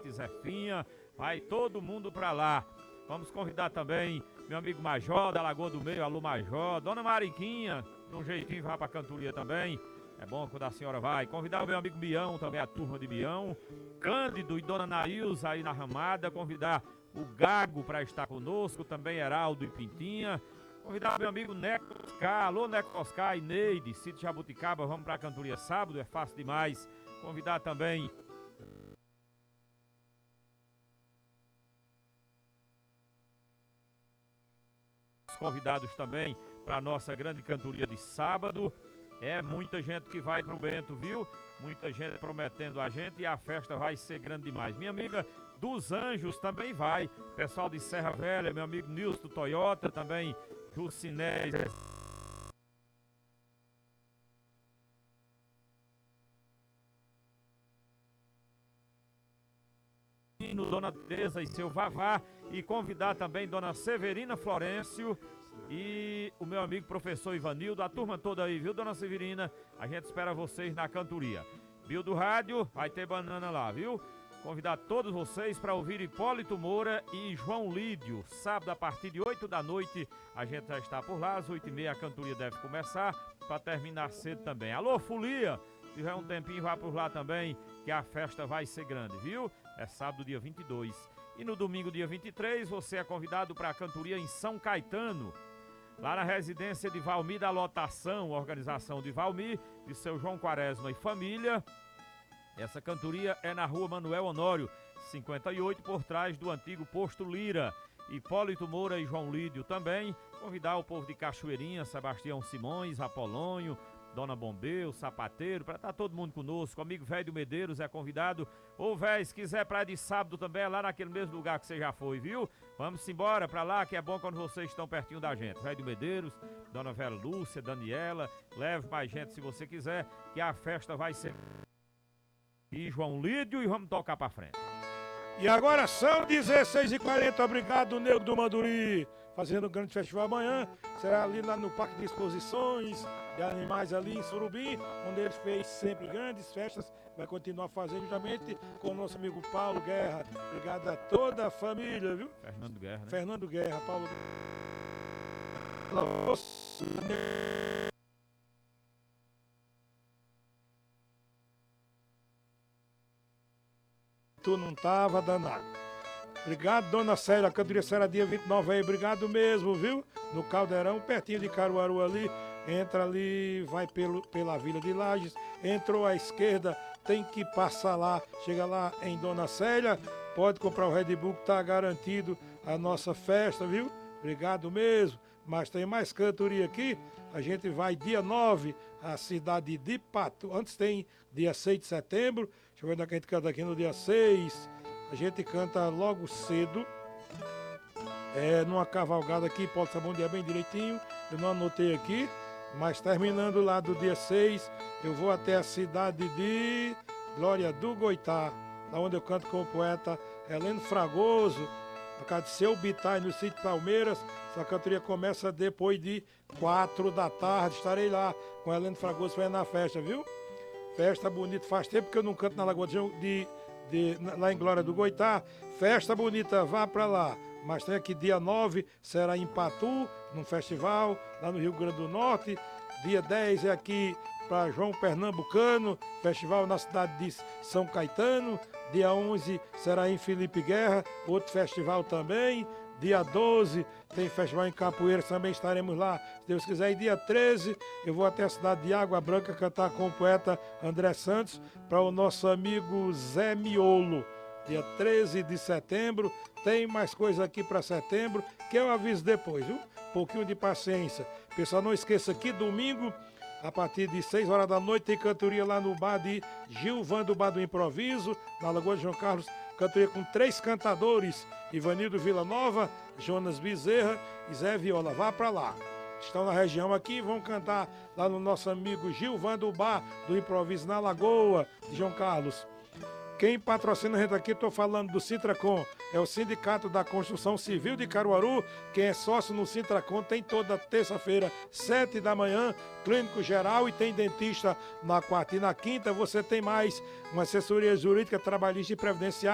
Zefinha, vai todo mundo pra lá. Vamos convidar também meu amigo Major, da Lagoa do Meio, alô Major, Dona Mariquinha, de um jeitinho vai pra cantoria também. É bom quando a senhora vai. Convidar o meu amigo Bião, também a turma de Bião, Cândido e Dona Nailza aí na Ramada. Convidar o Gago para estar conosco, também Heraldo e Pintinha. Convidar meu amigo Neco Oscar, alô Neco Oscar e Neide, Sítio Jabuticaba, vamos pra cantoria sábado, é fácil demais. Convidar também os convidados também para nossa grande cantoria de sábado. É muita gente que vai pro Bento, viu? Muita gente prometendo a gente e a festa vai ser grande demais. Minha amiga dos Anjos também vai. Pessoal de Serra Velha, meu amigo Nilson Toyota, também Jucinés. Dona Teresa e seu Vavá, e convidar também Dona Severina Florencio e o meu amigo professor Ivanildo, a turma toda aí, viu, Dona Severina? A gente espera vocês na cantoria. Bill do Rádio, vai ter banana lá, viu? Convidar todos vocês para ouvir Hipólito Moura e João Lídio, sábado a partir de 8 da noite, a gente já está por lá, às 8h30 a cantoria deve começar, para terminar cedo também. Alô, Folia! Se tiver um tempinho, vá por lá também, que a festa vai ser grande, viu? É sábado, dia 22. E no domingo, dia 23, você é convidado para a cantoria em São Caetano, lá na residência de Valmir da Lotação, organização de Valmir, de seu João Quaresma e família. Essa cantoria é na rua Manuel Honório, 58, por trás do antigo posto Lira. Hipólito Moura e João Lídio também. Convidar o povo de Cachoeirinha, Sebastião Simões, Apolônio, Dona Bombeu, Sapateiro, para estar todo mundo conosco. Amigo Velho do Medeiros é convidado. Ô, velho, se quiser praia de sábado também, é lá naquele mesmo lugar que você já foi, viu? Vamos embora pra lá, que é bom quando vocês estão pertinho da gente. Velho do Medeiros, Dona Vera Lúcia, Daniela, leve mais gente se você quiser, que a festa vai ser... E João Lídio, e vamos tocar pra frente. E agora são 16h40, obrigado, Nego do Manduri, fazendo um grande festival amanhã. Será ali lá no Parque de Exposições de Animais ali em Surubim, onde ele fez sempre grandes festas. Vai continuar fazendo justamente com o nosso amigo Paulo Guerra. Obrigado a toda a família, viu? Fernando Guerra, né? Fernando Guerra, Paulo Guerra. Tu não tava danado. Obrigado, Dona Célia. A cantoria será dia 29 aí. Obrigado mesmo, viu? No Caldeirão, pertinho de Caruaru ali. Entra ali, vai pela Vila de Lages. Entrou à esquerda, tem que passar lá. Chega lá em Dona Célia. Pode comprar o Red Bull que tá garantido a nossa festa, viu? Obrigado mesmo. Mas tem mais cantoria aqui. A gente vai dia 9 à cidade de Pato. Antes tem dia 6 de setembro. Deixa eu ver onde é que a gente canta aqui no dia 6. A gente canta logo cedo. Numa cavalgada aqui, pode ser bom dia bem direitinho. Eu não anotei aqui. Mas terminando lá do dia 6, eu vou até a cidade de Glória do Goitá. Lá onde eu canto com o poeta Heleno Fragoso. Na casa de Seu Bitai, no sítio Palmeiras. Essa cantoria começa depois de 4 da tarde. Estarei lá com a Heleno Fragoso fazendo a festa, viu? Festa bonita. Faz tempo que eu não canto na Lagoa lá em Glória do Goitá. Festa bonita, vá pra lá. Mas tem aqui dia 9, será em Patu, num festival, lá no Rio Grande do Norte. Dia 10 é aqui para João Pernambucano, festival na cidade de São Caetano. Dia 11 será em Felipe Guerra, outro festival também. Dia 12 tem festival em Capoeiras, também estaremos lá, se Deus quiser. E dia 13 eu vou até a cidade de Água Branca cantar com o poeta André Santos para o nosso amigo Zé Miolo. Dia 13 de setembro, tem mais coisa aqui para setembro, que eu aviso depois, viu? Pouquinho de paciência. Pessoal, não esqueça que domingo, a partir de 6 horas da noite, tem cantoria lá no bar de Gilvan do Bar do Improviso, na Lagoa de João Carlos, cantoria com 3 cantadores, Ivanildo Villanova, Jonas Bezerra e Zé Viola. Vá para lá. Estão na região aqui, vão cantar lá no nosso amigo Gilvan do Bar do Improviso, na Lagoa de João Carlos. Quem patrocina a gente aqui, estou falando do Sintracom, é o Sindicato da Construção Civil de Caruaru. Quem é sócio no Sintracom tem toda terça-feira, 7 da manhã, clínico geral, e tem dentista na quarta e na quinta. Você tem mais uma assessoria jurídica, trabalhista e previdenciária.